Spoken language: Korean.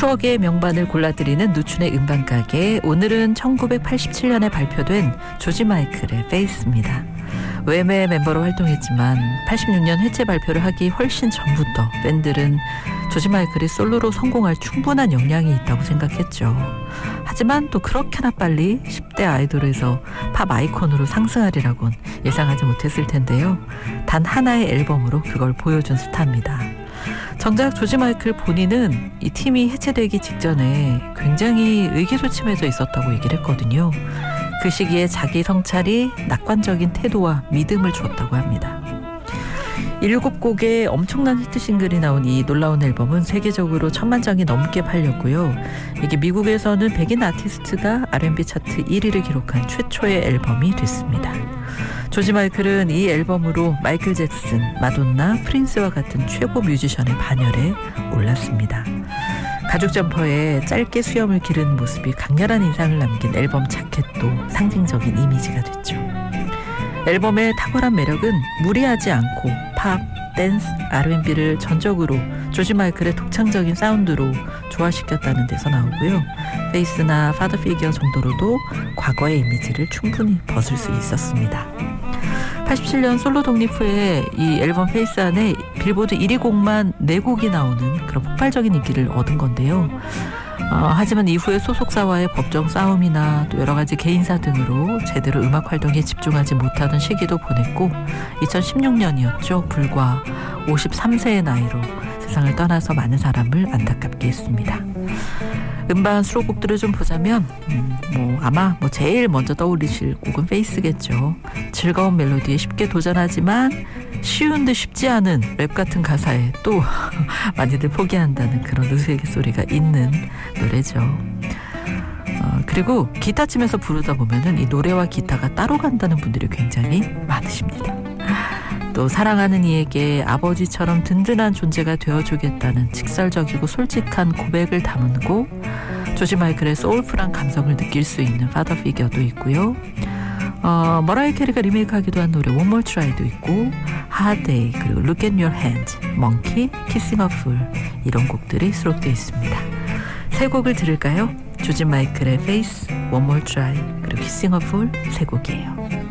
추억의 명반을 골라드리는 누춘의 음반가게. 오늘은 1987년에 발표된 조지 마이클의 페이스입니다. 웸의 멤버로 활동했지만 86년 해체 발표를 하기 훨씬 전부터 팬들은 조지 마이클이 솔로로 성공할 충분한 역량이 있다고 생각했죠. 하지만 또 그렇게나 빨리 10대 아이돌에서 팝 아이콘으로 상승하리라고는 예상하지 못했을 텐데요. 단 하나의 앨범으로 그걸 보여준 스타입니다. 정작 조지 마이클 본인은 이 팀이 해체되기 직전에 굉장히 의기소침해져 있었다고 얘기를 했거든요. 그 시기에 자기 성찰이 낙관적인 태도와 믿음을 주었다고 합니다. 7곡의 엄청난 히트 싱글이 나온 이 놀라운 앨범은 세계적으로 1000만 장이 넘게 팔렸고요. 이게 미국에서는 백인 아티스트가 R&B 차트 1위를 기록한 최초의 앨범이 됐습니다. 조지 마이클은 이 앨범으로 마이클 잭슨, 마돈나, 프린스와 같은 최고 뮤지션의 반열에 올랐습니다. 가죽 점퍼에 짧게 수염을 기른 모습이 강렬한 인상을 남긴 앨범 자켓도 상징적인 이미지가 됐죠. 앨범의 탁월한 매력은 무리하지 않고 팝, 댄스, R&B를 전적으로 조지 마이클의 독창적인 사운드로 조화시켰다는 데서 나오고요. 페이스나 파더 피겨 정도로도 과거의 이미지를 충분히 벗을 수 있었습니다. 87년 솔로 독립 후에 이 앨범 페이스 안에 빌보드 1위 곡만 4곡이 나오는 그런 폭발적인 인기를 얻은 건데요. 하지만 이후에 소속사와의 법정 싸움이나 또 여러 가지 개인사 등으로 제대로 음악 활동에 집중하지 못하던 시기도 보냈고 2016년이었죠. 불과 53세의 나이로 세상을 떠나서 많은 사람을 안타깝게 했습니다. 음반 수록곡들을 좀 보자면 아마 제일 먼저 떠올리실 곡은 페이스겠죠. 즐거운 멜로디에 쉽게 도전하지만 쉬운 듯 쉽지 않은 랩 같은 가사에 또 많이들 포기한다는 그런 우스갯소리가 있는 노래죠. 그리고 기타 치면서 부르다 보면은 이 노래와 기타가 따로 간다는 분들이 굉장히 많으십니다. 또 사랑하는 이에게 아버지처럼 든든한 존재가 되어주겠다는 직설적이고 솔직한 고백을 담은 곡, 조지 마이클의 소울풀한 감성을 느낄 수 있는 파더 피겨도 있고요. 머라이어 캐리가 리메이크하기도 한 노래 One More Try도 있고 Hard Day, 그리고 Look at Your Hands, Monkey, Kissing a Fool 이런 곡들이 수록되어 있습니다. 세 곡을 들을까요? 조지 마이클의 Face, One More Try, 그리고 Kissing a Fool 세 곡이에요.